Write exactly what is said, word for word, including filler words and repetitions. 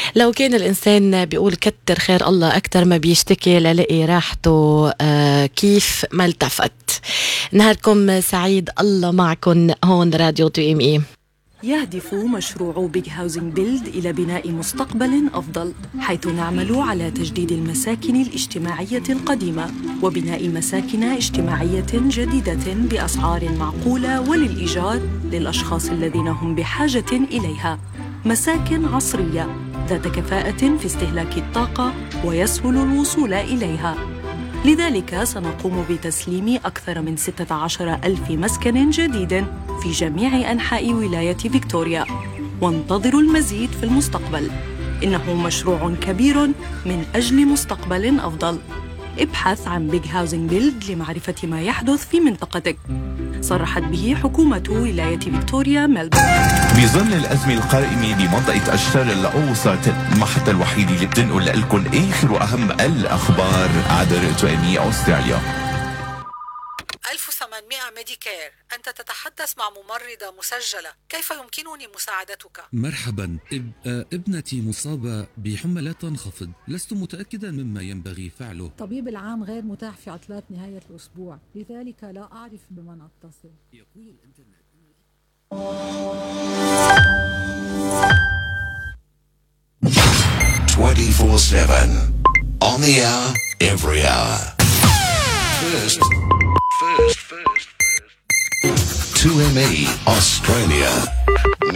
لو كان الإنسان بيقول كتر خير الله أكتر ما بيشتكي للاقي راحته آه كيف ما التفت. نهاركم سعيد، الله معكم. هون راديو تو ام اي. يهدف مشروع بيج هاوزنج بيلد إلى بناء مستقبل أفضل، حيث نعمل على تجديد المساكن الاجتماعية القديمة وبناء مساكن اجتماعية جديدة بأسعار معقولة وللإيجار للأشخاص الذين هم بحاجة إليها. مساكن عصرية ذات كفاءة في استهلاك الطاقة ويسهل الوصول إليها. لذلك سنقوم بتسليم أكثر من ستة عشر ألف مسكن جديد في جميع أنحاء ولاية فيكتوريا، وانتظروا المزيد في المستقبل. إنه مشروع كبير من أجل مستقبل أفضل. ابحث عن بيج هاوزنج بيلد لمعرفة ما يحدث في منطقتك. صرحت به حكومة ولاية فيكتوريا ملبورن. بظل الأزمة القائمة بمنطقة الشرق الأوسط، المحطة الوحيدة اللي بتنقل لكم آخر وأهم الأخبار عبر تويمي أستراليا. ألف وثمانمائة ميديكير، أنت تتحدث مع ممرضة مسجلة، كيف يمكنني مساعدتك؟ مرحبا، اب... ابنتي مصابة بحمى لا تنخفض، لست متأكدا مما ينبغي فعله. الطبيب العام غير متاح في عطلات نهاية الأسبوع، لذلك لا أعرف بمن أتصل. يقول الإنترنت twenty-four seven on the hour, every hour. First, first, first, first. two M E Australia.